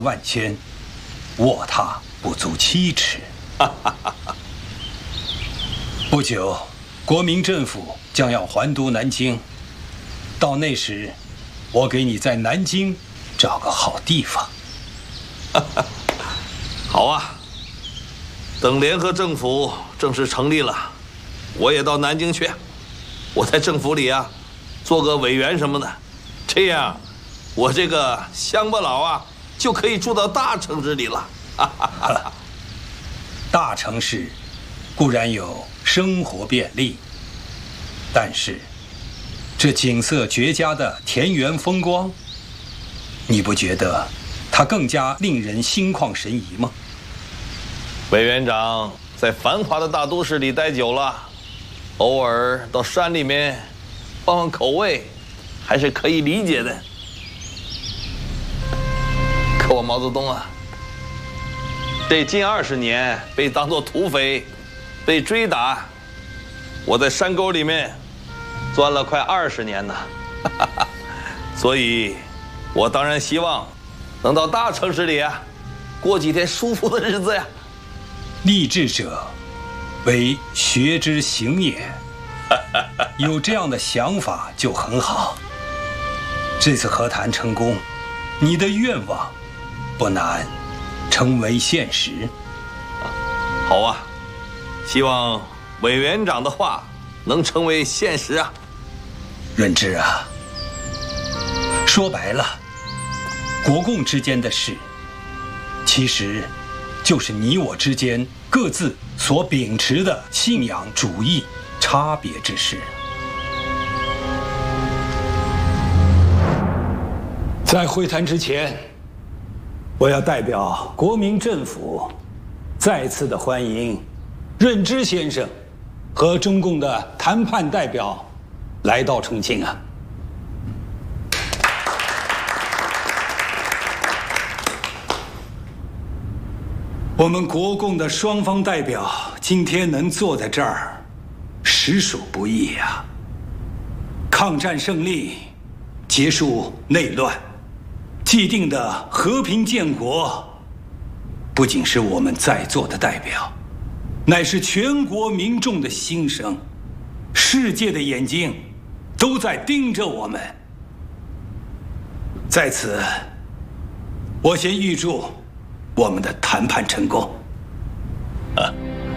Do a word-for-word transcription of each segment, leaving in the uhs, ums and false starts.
万千，卧榻不足七尺。不久，国民政府将要还都南京，到那时，我给你在南京找个好地方。 好啊，等联合政府正式成立了，我也到南京去。我在政府里啊，做个委员什么的，这样，我这个乡巴佬啊，就可以住到大城市里了。 大城市固然有生活便利，但是这景色绝佳的田园风光，你不觉得它更加令人心旷神怡吗？ 委员长在繁华的大都市里待久了，偶尔到山里面换换口味，还是可以理解的。可我毛泽东啊，这近二十年被当作土匪，被追打，我在山沟里面钻了快二十年呢。所以，我当然希望能到大城市里啊，过几天舒服的日子呀。 立志者为学之行也。有这样的想法就很好。这次和谈成功，你的愿望不难成为现实。 好啊，希望委员长的话能成为现实啊。 润之啊，说白了，国共之间的事，其实就是你我之间各自所秉持的信仰主义差别之事。在会谈之前，我要代表国民政府再次的欢迎润之先生和中共的谈判代表来到重庆啊。我们国共的双方代表今天能坐在这儿，实属不易啊。抗战胜利，结束内乱，既定的和平建国，不仅是我们在座的代表，乃是全国民众的心声。世界的眼睛都在盯着我们。在此，我先预祝我们的谈判成功。 啊！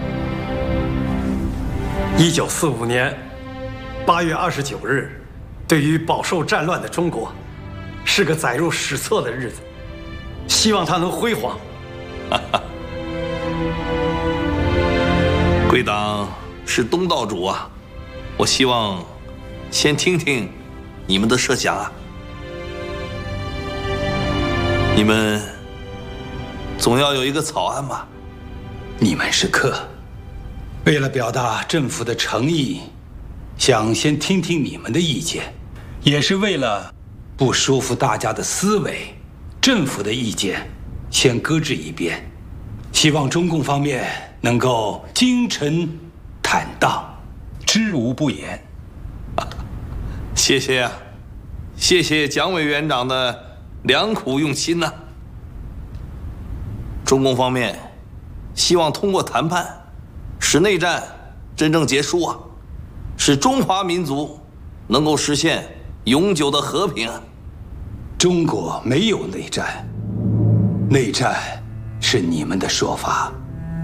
一九四五年八月二十九日，对于饱受战乱的中国，是个载入史册的日子。希望它能辉煌。 贵党是东道主啊，我希望先听听你们的设想啊。你们总要有一个草案吧？ 你们是客，为了表达政府的诚意，想先听听你们的意见，也是为了不束缚大家的思维，政府的意见先搁置一边，希望中共方面能够精诚坦荡，知无不言。 谢谢呀、啊，谢谢蒋委员长的良苦用心呐、啊。中共方面希望通过谈判，使内战真正结束啊，使中华民族能够实现永久的和平啊。 中国没有内战，内战是你们的说法。